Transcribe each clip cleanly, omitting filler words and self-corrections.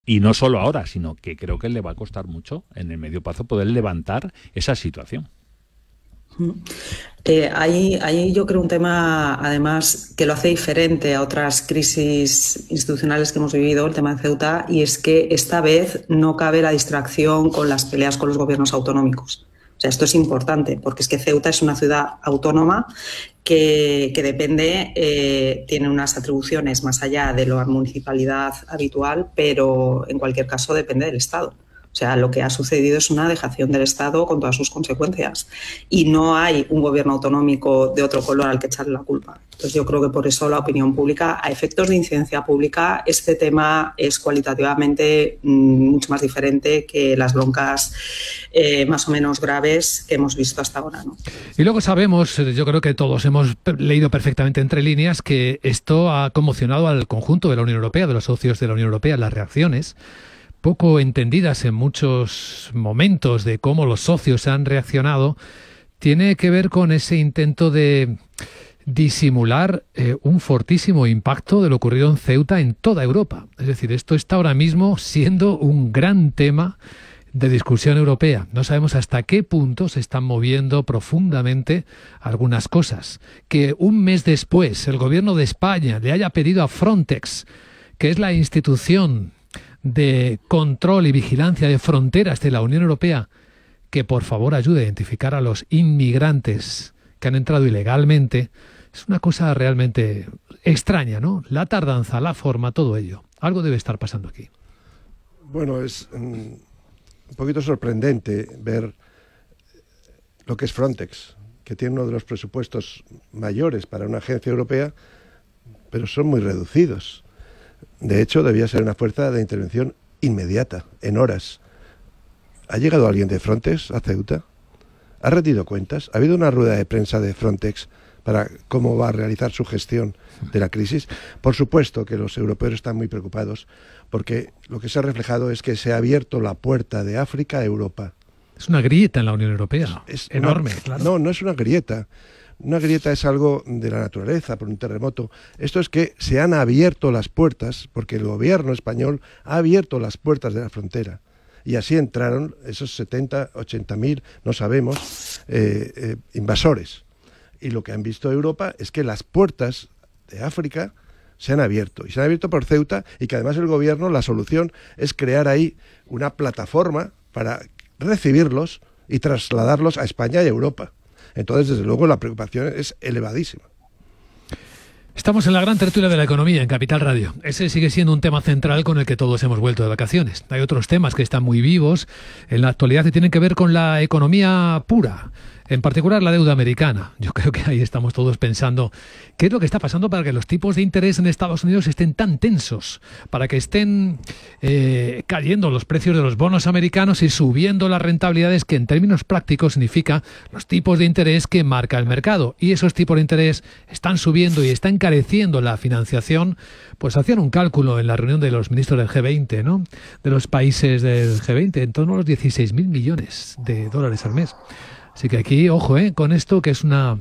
Y no solo ahora, sino que creo que le va a costar mucho en el medio plazo poder levantar esa situación. Hay yo creo un tema además que lo hace diferente a otras crisis institucionales que hemos vivido, el tema de Ceuta, y es que esta vez no cabe la distracción con las peleas con los gobiernos autonómicos. O sea, esto es importante porque es que Ceuta es una ciudad autónoma que depende, tiene unas atribuciones más allá de la municipalidad habitual, pero en cualquier caso depende del Estado. O sea, lo que ha sucedido es una dejación del Estado con todas sus consecuencias. Y no hay un gobierno autonómico de otro color al que echarle la culpa. Entonces yo creo que por eso la opinión pública, a efectos de incidencia pública, este tema es cualitativamente mucho más diferente que las broncas más o menos graves que hemos visto hasta ahora, ¿no? Y luego sabemos, yo creo que todos hemos leído perfectamente entre líneas, que esto ha conmocionado al conjunto de la Unión Europea, de los socios de la Unión Europea, las reacciones poco entendidas en muchos momentos de cómo los socios han reaccionado, tiene que ver con ese intento de disimular un fortísimo impacto de lo ocurrido en Ceuta en toda Europa. Es decir, esto está ahora mismo siendo un gran tema de discusión europea. No sabemos hasta qué punto se están moviendo profundamente algunas cosas. Que un mes después el gobierno de España le haya pedido a Frontex, que es la institución de control y vigilancia de fronteras de la Unión Europea, que por favor ayude a identificar a los inmigrantes que han entrado ilegalmente, es una cosa realmente extraña, ¿no? La tardanza, la forma, todo ello. Algo debe estar pasando aquí. Bueno, es un poquito sorprendente ver lo que es Frontex, que tiene uno de los presupuestos mayores para una agencia europea, pero son muy reducidos. De hecho, debía ser una fuerza de intervención inmediata, en horas. ¿Ha llegado alguien de Frontex a Ceuta? ¿Ha rendido cuentas? ¿Ha habido una rueda de prensa de Frontex para cómo va a realizar su gestión de la crisis? Por supuesto que los europeos están muy preocupados porque lo que se ha reflejado es que se ha abierto la puerta de África a Europa. Es una grieta en la Unión Europea. Es enorme, claro. No es una grieta. Una grieta es algo de la naturaleza, por un terremoto. Esto es que se han abierto las puertas, porque el gobierno español ha abierto las puertas de la frontera. Y así entraron esos 70, 80 mil, no sabemos, invasores. Y lo que han visto Europa es que las puertas de África se han abierto. Y se han abierto por Ceuta, y que además el gobierno, la solución es crear ahí una plataforma para recibirlos y trasladarlos a España y a Europa. Entonces, desde luego, la preocupación es elevadísima. Estamos en la gran tertulia de la economía en Capital Radio. Ese sigue siendo un tema central con el que todos hemos vuelto de vacaciones. Hay otros temas que están muy vivos en la actualidad y tienen que ver con la economía pura. En particular la deuda americana. Yo creo que ahí estamos todos pensando qué es lo que está pasando para que los tipos de interés en Estados Unidos estén tan tensos, para que estén cayendo los precios de los bonos americanos y subiendo las rentabilidades, que en términos prácticos significa los tipos de interés que marca el mercado. Y esos tipos de interés están subiendo y están encareciendo la financiación. Pues hacían un cálculo en la reunión de los ministros del G20, ¿no? De los países del G20, en torno a los 16.000 millones de dólares al mes. Así que aquí, ojo, con esto que es una,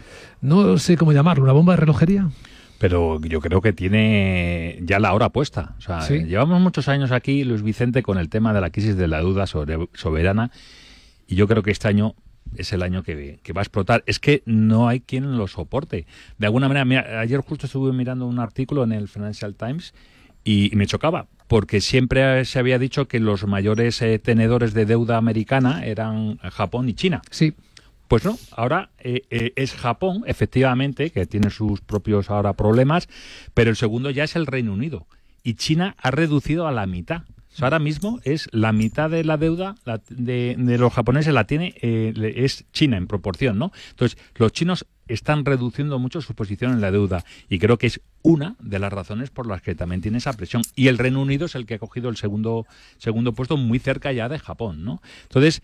no sé cómo llamarlo, una bomba de relojería. Pero yo creo que tiene ya la hora puesta. O sea, ¿sí? Llevamos muchos años aquí, Luis Vicente, con el tema de la crisis de la deuda soberana, y yo creo que este año es el año que va a explotar. Es que no hay quien lo soporte. De alguna manera, mira, ayer justo estuve mirando un artículo en el Financial Times y me chocaba, porque siempre se había dicho que los mayores tenedores de deuda americana eran Japón y China. Sí. Pues no, ahora es Japón, efectivamente, que tiene sus propios ahora problemas, pero el segundo ya es el Reino Unido. Y China ha reducido a la mitad. O sea, ahora mismo es la mitad de la deuda de los japoneses la tiene es China en proporción, ¿no? Entonces, los chinos están reduciendo mucho su posición en la deuda y creo que es una de las razones por las que también tiene esa presión. Y el Reino Unido es el que ha cogido el segundo puesto, muy cerca ya de Japón, ¿no? Entonces,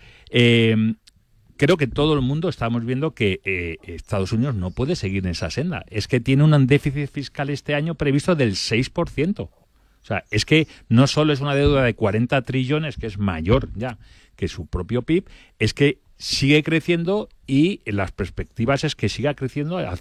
creo que todo el mundo estamos viendo que Estados Unidos no puede seguir en esa senda. Es que tiene un déficit fiscal este año previsto del 6%. O sea, es que no solo es una deuda de 40 trillones, que es mayor ya que su propio PIB, es que sigue creciendo y las perspectivas es que siga creciendo al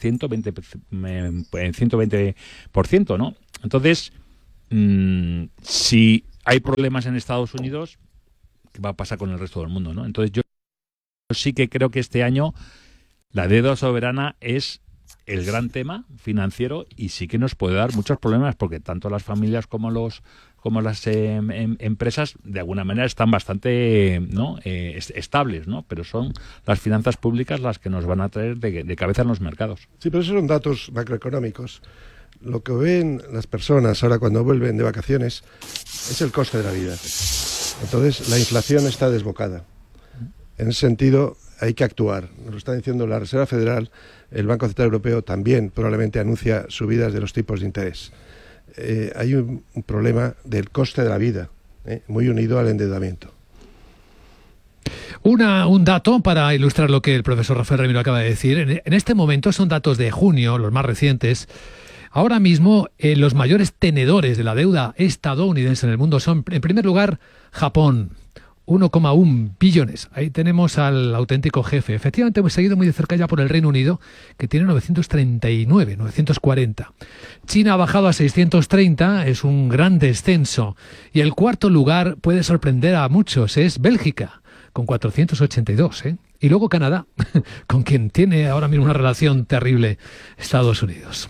120%, ¿no? Entonces, si hay problemas en Estados Unidos, ¿qué va a pasar con el resto del mundo, ¿no? Entonces yo sí que creo que este año la deuda soberana es el gran tema financiero y sí que nos puede dar muchos problemas porque tanto las familias como las empresas de alguna manera están bastante estables, ¿no? Pero son las finanzas públicas las que nos van a traer de cabeza en los mercados. Sí, pero esos son datos macroeconómicos. Lo que ven las personas ahora cuando vuelven de vacaciones es el coste de la vida. Entonces la inflación está desbocada. En ese sentido hay que actuar. Nos lo está diciendo la Reserva Federal, el Banco Central Europeo también probablemente anuncia subidas de los tipos de interés. Hay un problema del coste de la vida, muy unido al endeudamiento. Un dato para ilustrar lo que el profesor Rafael Remiro acaba de decir. En este momento son datos de junio, los más recientes. Ahora mismo los mayores tenedores de la deuda estadounidense en el mundo son, en primer lugar, Japón. 1,1 billones. Ahí tenemos al auténtico jefe. Efectivamente, hemos seguido muy de cerca ya por el Reino Unido, que tiene 940. China ha bajado a 630, es un gran descenso. Y el cuarto lugar puede sorprender a muchos, es Bélgica, con 482. Y luego Canadá, con quien tiene ahora mismo una relación terrible Estados Unidos.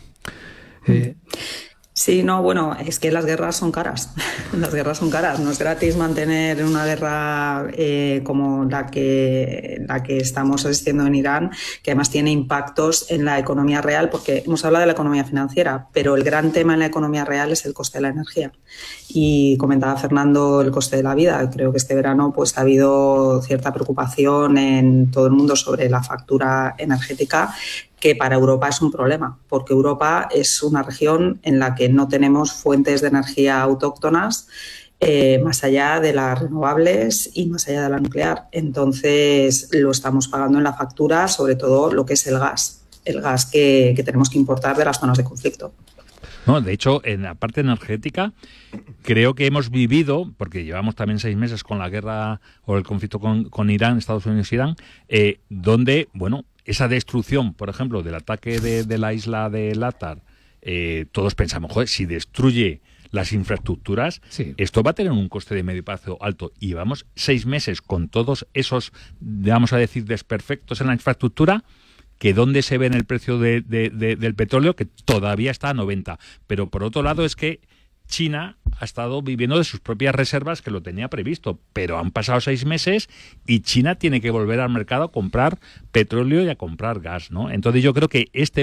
Sí, no, bueno, es que las guerras son caras. Las guerras son caras. No es gratis mantener una guerra como la que estamos asistiendo en Irán, que además tiene impactos en la economía real, porque hemos hablado de la economía financiera, pero el gran tema en la economía real es el coste de la energía. Y comentaba Fernando el coste de la vida. Creo que este verano pues ha habido cierta preocupación en todo el mundo sobre la factura energética, que para Europa es un problema, porque Europa es una región en la que no tenemos fuentes de energía autóctonas más allá de las renovables y más allá de la nuclear. Entonces lo estamos pagando en la factura, sobre todo lo que es el gas que tenemos que importar de las zonas de conflicto. No, de hecho, en la parte energética, creo que hemos vivido, porque llevamos también 6 meses con la guerra o el conflicto con Irán, Estados Unidos y Irán, donde, bueno, esa destrucción, por ejemplo, del ataque de la isla de Látar, todos pensamos, joder, si destruye las infraestructuras, sí, esto va a tener un coste de medio plazo alto. Y llevamos 6 meses con todos esos, vamos a decir, desperfectos en la infraestructura, que dónde se ve en el precio del petróleo, que todavía está a 90. Pero por otro lado es que China ha estado viviendo de sus propias reservas, que lo tenía previsto, pero han pasado 6 meses y China tiene que volver al mercado a comprar petróleo y a comprar gas, ¿no? Entonces yo creo que este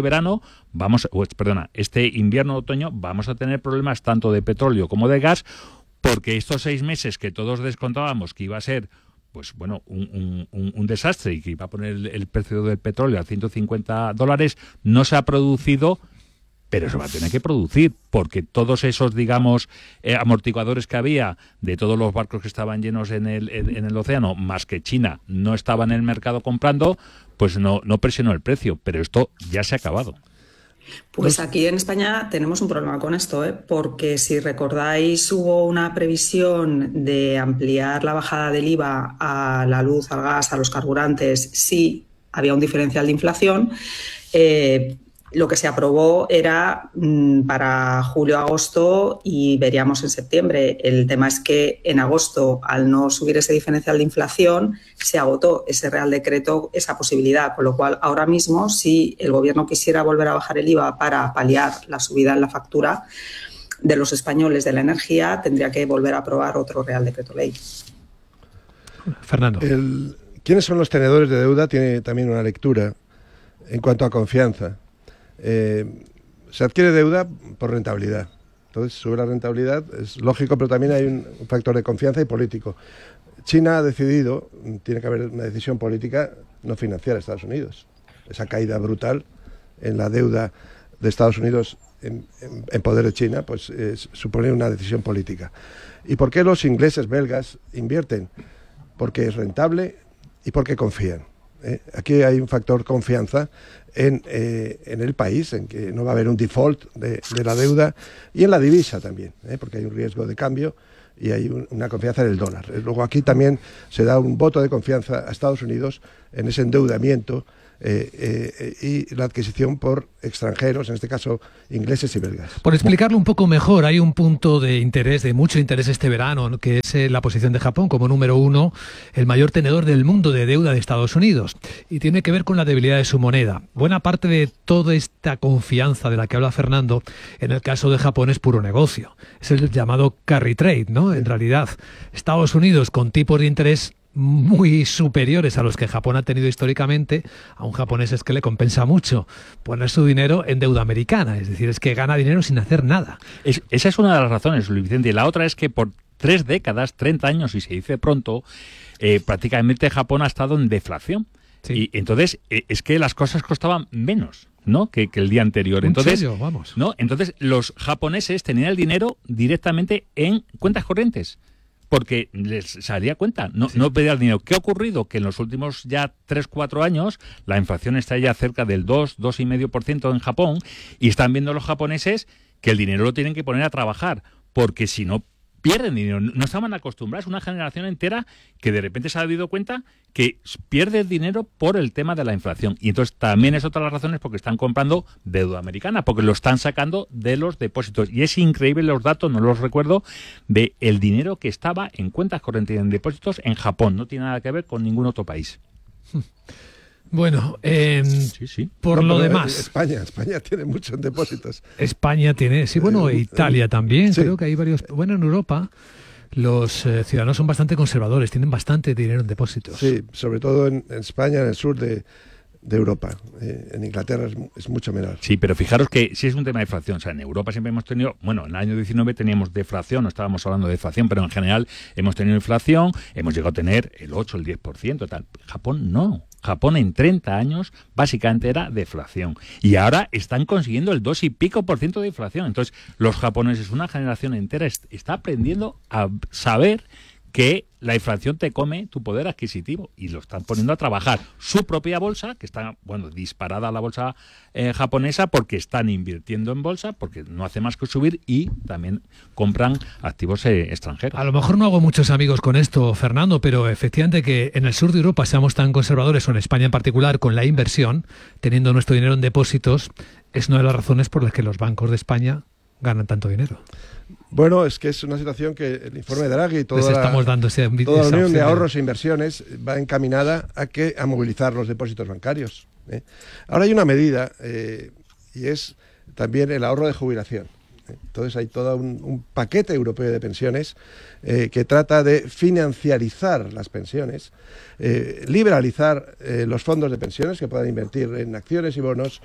invierno-otoño vamos a tener problemas tanto de petróleo como de gas, porque estos 6 meses que todos descontábamos que iba a ser pues bueno, un desastre y que iba a poner el precio del petróleo a $150, no se ha producido, pero se va a tener que producir, porque todos esos, digamos, amortiguadores que había de todos los barcos que estaban llenos en el océano, más que China no estaba en el mercado comprando, pues no presionó el precio, pero esto ya se ha acabado. Pues aquí en España tenemos un problema con esto, porque si recordáis hubo una previsión de ampliar la bajada del IVA a la luz, al gas, a los carburantes, si había un diferencial de inflación. Lo que se aprobó era para julio-agosto y veríamos en septiembre. El tema es que en agosto, al no subir ese diferencial de inflación, se agotó ese Real Decreto, esa posibilidad. Con lo cual, ahora mismo, si el Gobierno quisiera volver a bajar el IVA para paliar la subida en la factura de los españoles de la energía, tendría que volver a aprobar otro Real Decreto Ley. Fernando. ¿Quiénes son los tenedores de deuda? Tiene también una lectura en cuanto a confianza. Se adquiere deuda por rentabilidad. Entonces sube la rentabilidad, es lógico, pero también hay un factor de confianza y político. China ha decidido, tiene que haber una decisión política, no financiar a Estados Unidos. Esa caída brutal en la deuda de Estados Unidos en poder de China, pues supone una decisión política. ¿Y por qué los ingleses, belgas invierten? Porque es rentable y porque confían. Aquí hay un factor confianza en el país, en que no va a haber un default de la deuda, y en la divisa también, porque hay un riesgo de cambio y hay una confianza en el dólar. Luego aquí también se da un voto de confianza a Estados Unidos en ese endeudamiento y la adquisición por extranjeros, en este caso ingleses y belgas. Por explicarlo un poco mejor, hay un punto de interés, de mucho interés este verano, que es la posición de Japón como número 1, el mayor tenedor del mundo de deuda de Estados Unidos, y tiene que ver con la debilidad de su moneda. Buena parte de toda esta confianza de la que habla Fernando, en el caso de Japón es puro negocio. Es el llamado carry trade, ¿no? En realidad, Estados Unidos con tipos de interés muy superiores a los que Japón ha tenido históricamente, a un japonés es que le compensa mucho poner su dinero en deuda americana, es decir, es que gana dinero sin hacer nada. Esa es una de las razones, Luis Vicente, y la otra es que por 3 décadas, 30 años, y se dice pronto, prácticamente Japón ha estado en deflación. Sí. Y entonces es que las cosas costaban menos, ¿no? que el día anterior. Entonces, serio, vamos. ¿no? Entonces los japoneses tenían el dinero directamente en cuentas corrientes, porque les salía cuenta, no pedía el dinero. ¿Qué ha ocurrido? Que en los últimos ya 3-4 años la inflación está ya cerca del 2,5% en Japón, y están viendo los japoneses que el dinero lo tienen que poner a trabajar, porque si no pierden dinero. No estaban acostumbrados, una generación entera que de repente se ha dado cuenta que pierde dinero por el tema de la inflación. Y entonces también es otra de las razones porque están comprando deuda americana, porque lo están sacando de los depósitos. Y es increíble los datos, no los recuerdo, de el dinero que estaba en cuentas corrientes y en depósitos en Japón. No tiene nada que ver con ningún otro país. Bueno, sí. Por lo demás... España tiene muchos depósitos. España tiene, sí, bueno, Italia también. Sí. Creo que hay varios... Bueno, en Europa los ciudadanos son bastante conservadores, tienen bastante dinero en depósitos. Sí, sobre todo en España, en el sur de Europa. En Inglaterra es mucho menor. Sí, pero fijaros que si es un tema de deflación, o sea, en Europa siempre hemos tenido, bueno, en el año 19 teníamos deflación, no estábamos hablando de deflación, pero en general hemos tenido inflación, hemos llegado a tener el 8, el 10%, tal. Japón no. Japón en 30 años básicamente era deflación. Y ahora están consiguiendo el 2 y pico % de inflación. Entonces, los japoneses, una generación entera, está aprendiendo a saber que la inflación te come tu poder adquisitivo, y lo están poniendo a trabajar. Su propia bolsa, que está, bueno, disparada la bolsa japonesa, porque están invirtiendo en bolsa, porque no hace más que subir, y también compran activos extranjeros. A lo mejor no hago muchos amigos con esto, Fernando, pero efectivamente que en el sur de Europa seamos tan conservadores, o en España en particular, con la inversión, teniendo nuestro dinero en depósitos, es una de las razones por las que los bancos de España ganan tanto dinero. Bueno, es que es una situación que el informe de Draghi y toda la Unión de Ahorros e Inversiones va encaminada a movilizar los depósitos bancarios. Ahora hay una medida, y es también el ahorro de jubilación. Entonces hay todo un paquete europeo de pensiones que trata de financiarizar las pensiones, liberalizar los fondos de pensiones que puedan invertir en acciones y bonos,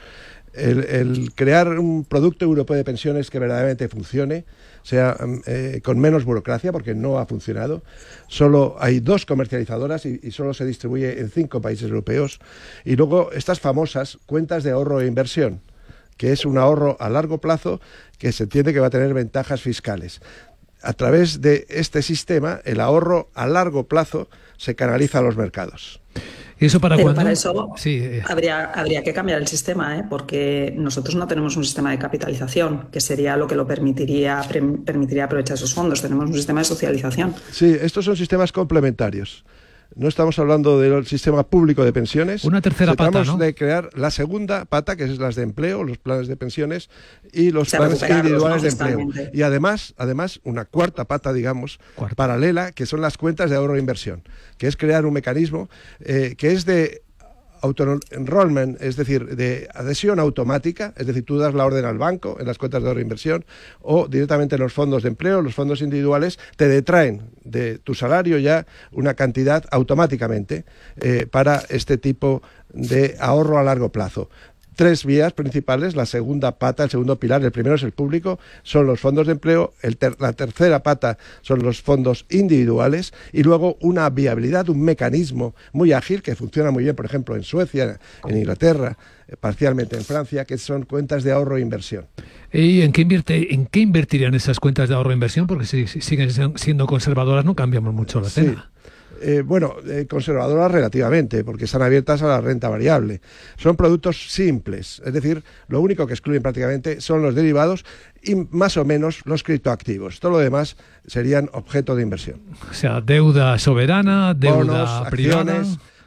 el crear un producto europeo de pensiones que verdaderamente funcione, sea con menos burocracia, porque no ha funcionado. Solo hay 2 comercializadoras y solo se distribuye en 5 países europeos. Y luego estas famosas cuentas de ahorro e inversión, que es un ahorro a largo plazo que se entiende que va a tener ventajas fiscales. A través de este sistema, el ahorro a largo plazo se canaliza a los mercados. ¿Y eso para cuándo? Para eso habría que cambiar el sistema, porque nosotros no tenemos un sistema de capitalización, que sería lo que lo permitiría aprovechar esos fondos. Tenemos un sistema de socialización. Sí, estos son sistemas complementarios. No estamos hablando del sistema público de pensiones. Una tercera pata, ¿no? Tratamos de crear la segunda pata, que es las de empleo, los planes de pensiones y los planes individuales de empleo. Y además, una cuarta pata, digamos, paralela, que son las cuentas de ahorro e inversión, que es crear un mecanismo que es de auto-enrollment, es decir, de adhesión automática, es decir, tú das la orden al banco en las cuentas de ahorro e inversión, o directamente en los fondos de empleo, los fondos individuales, te detraen de tu salario ya una cantidad automáticamente para este tipo de ahorro a largo plazo. 3 vías principales, la segunda pata, el segundo pilar, el primero es el público, son los fondos de empleo, la tercera pata son los fondos individuales, y luego una viabilidad, un mecanismo muy ágil que funciona muy bien, por ejemplo, en Suecia, en Inglaterra, parcialmente en Francia, que son cuentas de ahorro e inversión. ¿Y en qué invertirían esas cuentas de ahorro e inversión? Porque si siguen siendo conservadoras no cambiamos mucho la tela. Conservadoras relativamente, porque están abiertas a la renta variable. Son productos simples, es decir, lo único que excluyen prácticamente son los derivados y más o menos los criptoactivos. Todo lo demás serían objeto de inversión. O sea, deuda soberana, deuda bonos, privada. acciones,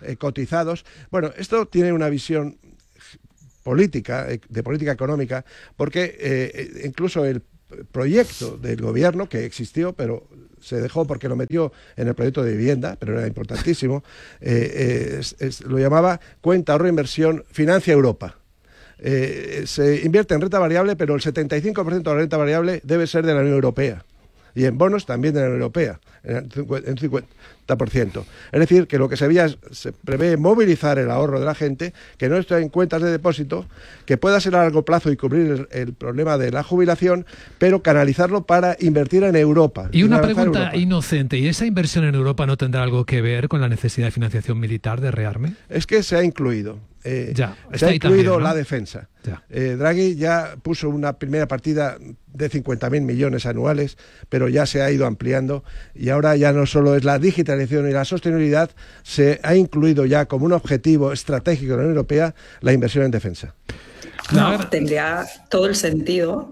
cotizados. Bueno, esto tiene una visión política, de política económica, porque incluso el proyecto del gobierno, que existió, pero se dejó porque lo metió en el proyecto de vivienda, pero era importantísimo, lo llamaba cuenta ahorro inversión financia Europa. Se invierte en renta variable, pero el 75% de la renta variable debe ser de la Unión Europea. Y en bonos también de la Unión Europea, en 50%. Es decir, que lo que se prevé movilizar el ahorro de la gente, que no esté en cuentas de depósito, que pueda ser a largo plazo y cubrir el problema de la jubilación, pero canalizarlo para invertir en Europa. Y una pregunta inocente, ¿y esa inversión en Europa no tendrá algo que ver con la necesidad de financiación militar de rearme? Es que se ha incluido. Se ha incluido también, ¿no? la defensa. Draghi ya puso una primera partida de 50.000 millones anuales, pero ya se ha ido ampliando y ahora ya no solo es la digitalización y la sostenibilidad, se ha incluido ya como un objetivo estratégico de la Unión Europea la inversión en defensa. No, tendría todo el sentido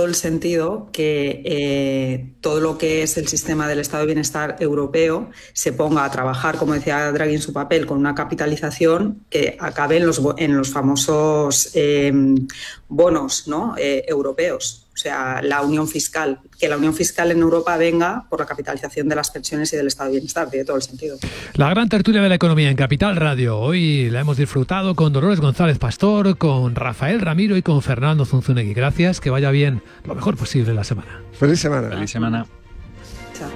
que todo lo que es el sistema del Estado de Bienestar europeo se ponga a trabajar, como decía Draghi en su papel, con una capitalización que acabe en los famosos bonos, ¿no? Europeos. O sea, la unión fiscal, que la unión fiscal en Europa venga por la capitalización de las pensiones y del estado de bienestar, tiene todo el sentido. La gran tertulia de la economía en Capital Radio. Hoy la hemos disfrutado con Dolores González Pastor, con Rafael Ramiro y con Fernando Zunzunegui. Gracias, que vaya bien, lo mejor posible la semana. Feliz semana. Feliz semana.